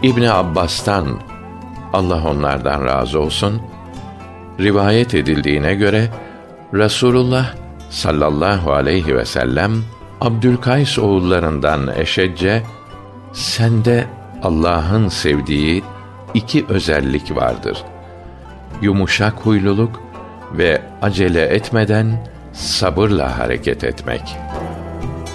İbni Abbas'tan, Allah onlardan razı olsun, rivayet edildiğine göre Resulullah sallallahu aleyhi ve sellem Abdülkays oğullarından Eşecce, sende Allah'ın sevdiği iki özellik vardır: yumuşak huyluluk ve acele etmeden sabırla hareket etmek.